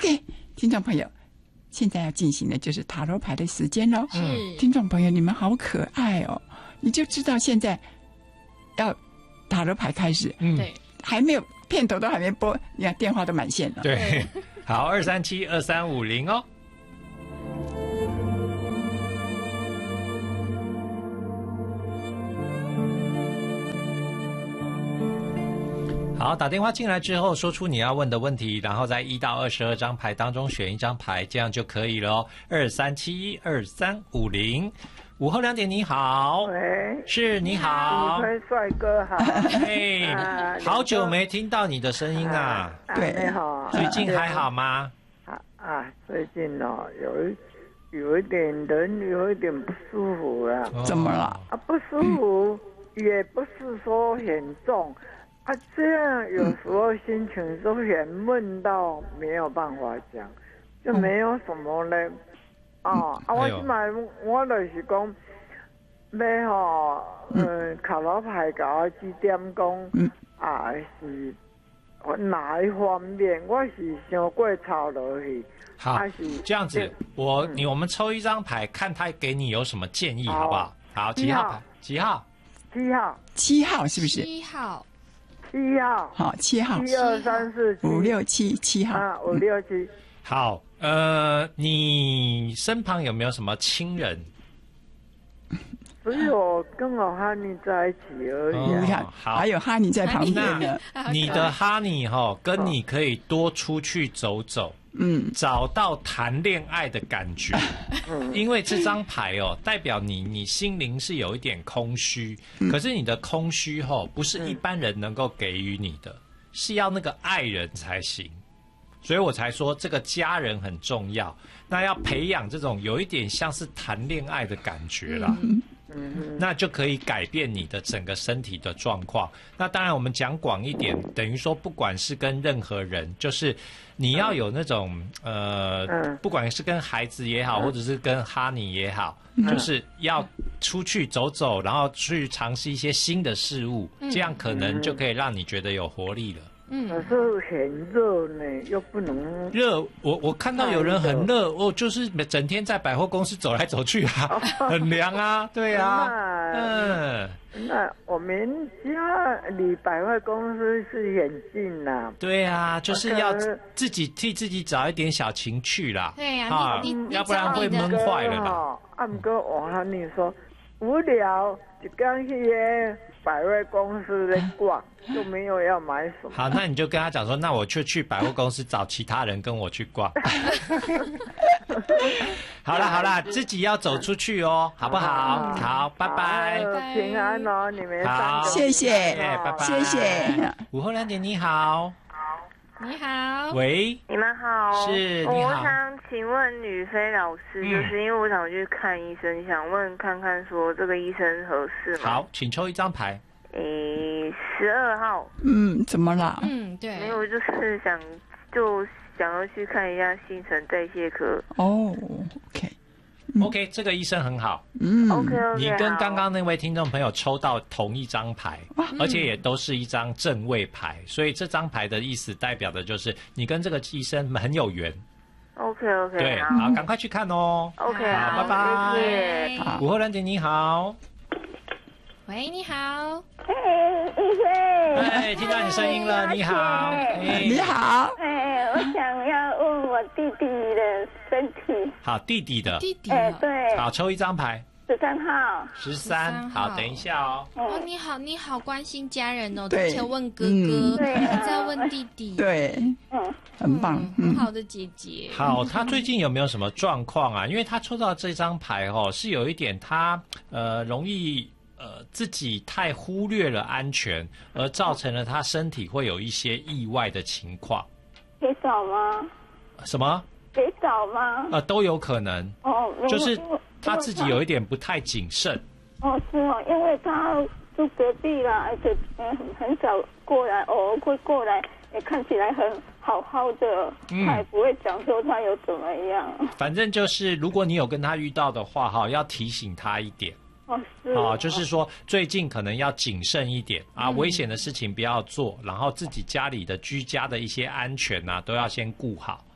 OK， 听众朋友，现在要进行的就是塔罗牌的时间咯。听众朋友，你们好可爱哦！你就知道现在要塔罗牌开始， 对， 还没有片头都还没播，你看电话都满线了。 对，好，2372350哦。好，打电话进来之后，说出你要问的问题，然后在1到22张牌当中选一张牌，这样就可以了哦。2372350，午后2点，你好， 喂， 是你好， 宇辉帅哥好， 哎，好久没听到你的声音啊， 对你好， 最近还好吗？ 最近哦，有一点人有一点不舒服了， 怎么了？ 不舒服也不是说很重。这样有时候心情就很闷到没有办法讲，就没有什么呢。我即摆我就是讲，要塔罗牌给我指点讲，是哪一方面，我是想过抄落去。 好，这样子，我们抽一张牌，看他给你有什么建议，好不好？好，几号牌？几号 ？7号是不是 ？7号。 7号， 好，7号 ，1、2、3、4、 5、6、7号 ，5、6、7。 好，你身旁有没有什么亲人？ 只有跟我哈尼在一起而已。 你看，还有哈尼在旁边呢。 你的哈尼跟你可以多出去走走。找到谈恋爱的感觉，因为这张牌代表你心灵是有一点空虚，可是你的空虚不是一般人能够给予你的，是要那个爱人才行，所以我才说这个家人很重要，那要培养这种有一点像是谈恋爱的感觉啦。那就可以改变你的整个身体的状况。那当然我们讲广一点，等于说不管是跟任何人，就是你要有那种不管是跟孩子也好，或者是跟哈尼也好，就是要出去走走，然后去尝试一些新的事物，这样可能就可以让你觉得有活力了。 可是很热呢，又不能热。我看到有人很热，就是整天在百货公司走来走去啊，很凉啊，对啊。 那我们家离百货公司是很近啦。 对啊，就是要自己替自己找一点小情趣啦。 对呀， 要不然会闷坏了啦。 不过我和你说，无聊就刚去百货公司在逛，就没有要买什么。 好，那你就跟他讲说，那我就去百货公司找其他人跟我去逛。好啦，自己要走出去哦，好不好？好，拜拜。 平安哦，你们好， 谢谢， 拜拜， 谢谢。 午后2点，你好。 你好， 喂， 你们好， 是你好。 我想请问吕飞老师，就是因为我想去看医生，想问看看说这个医生合适吗？ 好，请抽一张牌。 12号。 怎么了？ 对， 没有，就是想要去看一下新陈代谢科。 OK， 这个医生很好。 OK， 你跟刚刚那位听众朋友抽到同一张牌，而且也都是一张正位牌，所以这张牌的意思代表的就是你跟这个医生很有缘。 OK， 对，好，赶快去看哦。 OK， 好，拜拜。 谢谢。 午后2点，你好。 喂，你好。 听到你声音了，你好。 你好。 我想要问我弟弟的身体。 好，弟弟的。 对。 好，抽一张牌。 13号。 13，好，等一下哦。 你好，关心家人哦。 对， 之前问哥哥，再问弟弟。 对，很棒， 很好的姐姐。 好，他最近有没有什么状况啊？因为他抽到这张牌是有一点他容易自己太忽略了安全，而造成了他身体会有一些意外的情况。 可以找吗？ 什么？ 可以找吗？ 都有可能。就是他自己有一点不太谨慎。 是哦，因为他住隔壁啦，而且很少过来，偶尔会过来，也看起来很好好的，他也不会讲说他有怎么样。 反正就是如果你有跟他遇到的话要提醒他一点。就是说最近可能要谨慎一点啊，危险的事情不要做，然后自己家里的居家的一些安全都要先顾好。